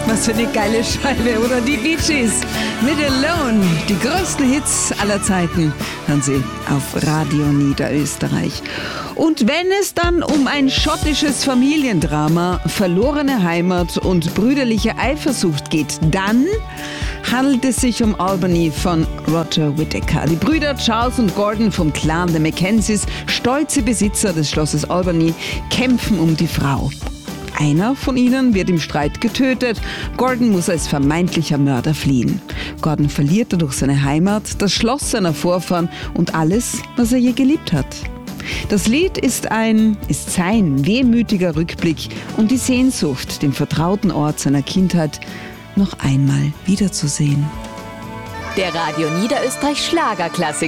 Was für eine geile Scheibe, oder? Die Bee Gees mit Alone. Die größten Hits aller Zeiten hören Sie auf Radio Niederösterreich. Und wenn es dann um ein schottisches Familiendrama, verlorene Heimat und brüderliche Eifersucht geht, dann handelt es sich um Albany von Roger Whittaker. Die Brüder Charles und Gordon vom Clan der Mackenzies, stolze Besitzer des Schlosses Albany, kämpfen um die Frau. Einer von ihnen wird im Streit getötet. Gordon muss als vermeintlicher Mörder fliehen. Gordon verliert dadurch seine Heimat, das Schloss seiner Vorfahren und alles, was er je geliebt hat. Das Lied ist sein wehmütiger Rückblick und die Sehnsucht, den vertrauten Ort seiner Kindheit noch einmal wiederzusehen. Der Radio Niederösterreich Schlagerklassiker.